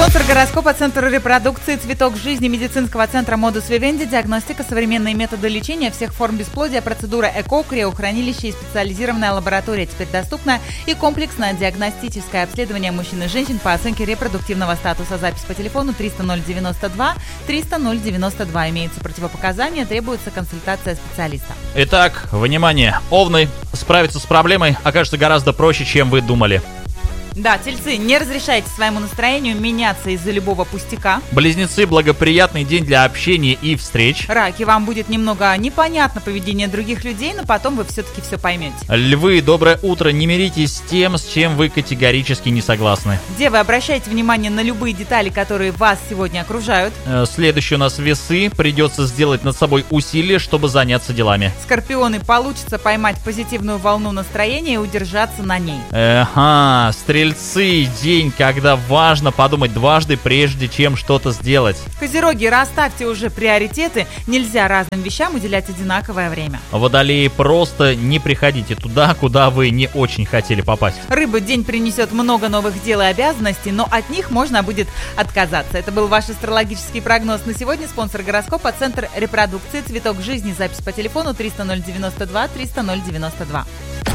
Спонсор гороскопа — Центр репродукции «Цветок жизни» медицинского центра Modus Vivendi. Диагностика, современные методы лечения всех форм бесплодия, процедура ЭКО, криохранилище и специализированная лаборатория. Теперь доступно и комплексное диагностическое обследование мужчин и женщин по оценке репродуктивного статуса. Запись по телефону 300-092, 300-092. Имеются противопоказания, требуется консультация специалиста. Итак, внимание, овны, справиться с проблемой окажется гораздо проще, чем вы думали. Да, тельцы, не разрешайте своему настроению меняться из-за любого пустяка. Близнецы, благоприятный день для общения и встреч. Раки, вам будет немного непонятно поведение других людей, но потом вы все-таки все поймете. Львы, доброе утро, не миритесь с тем, с чем вы категорически не согласны. Девы, обращайте внимание на любые детали, которые вас сегодня окружают. Следующий у нас весы, придется сделать над собой усилие, чтобы заняться делами. Скорпионы, получится поймать позитивную волну настроения и удержаться на ней. Стрельцы, день, когда важно подумать дважды, прежде чем что-то сделать. Козероги, расставьте уже приоритеты, нельзя разным вещам уделять одинаковое время. Водолеи, просто не приходите туда, куда вы не очень хотели попасть. Рыбы, день принесет много новых дел и обязанностей, но от них можно будет отказаться. Это был ваш астрологический прогноз на сегодня. Спонсор гороскопа — Центр репродукции «Цветок жизни». Запись по телефону 300-092, 300-092.